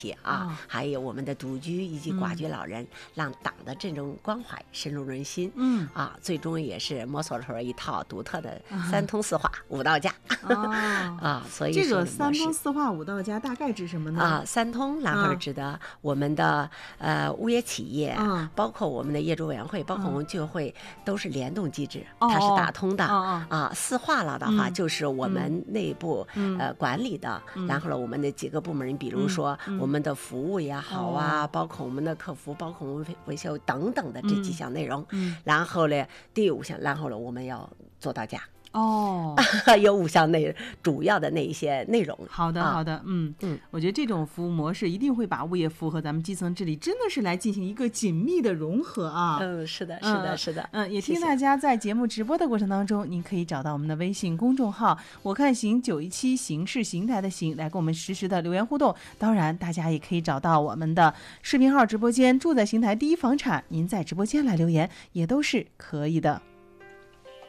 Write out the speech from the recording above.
还有我们的独居以及寡居老人，让党的这种关怀深入人心。最终也是摸索出了一套独特的三通四化五道家。所以这个三通四化五道家大概指什么呢？ 三通然后指的我们的物业企业，包括我们的业主委员会，包括我们居委会，都是联动机制，它是打通的。四化了的话，就是我们内部管理的，然后呢，我们的几个部门，比如说我们的服务也好啊，包括我们的客服，包括我们维修等等的这几项内容。然后呢，第5项，然后呢，我们要做到家。有5项主要的那一些内容。 好的好的。我觉得这种服务模式一定会把物业服务和咱们基层治理真的是来进行一个紧密的融合啊。 是的是的是的。 也听大家在节目直播的过程当中，您可以找到我们的微信公众号我看行917，行是邢台的行，来跟我们实时的留言互动。当然大家也可以找到我们的视频号直播间，住在邢台第一房产，您在直播间来留言也都是可以的。